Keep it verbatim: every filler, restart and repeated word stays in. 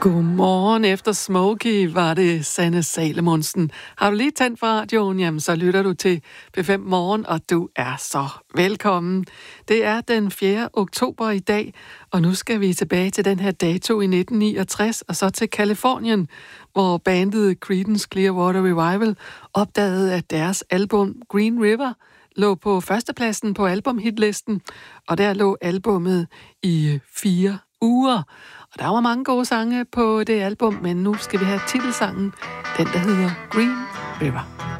Godmorgen efter Smokey, var det Sanne Salomonsen. Har du lige tændt for radioen, jamen så lytter du til P fem Morgen, og du er så velkommen. Det er den fjerde oktober i dag, og nu skal vi tilbage til den her dato i nitten niogtres, og så til Californien, hvor bandet Creedence Clearwater Revival opdagede, at deres album Green River lå på førstepladsen på albumhitlisten, og der lå albummet i fire uger. Og der var mange gode sange på det album, men nu skal vi have titelsangen, den der hedder Green River.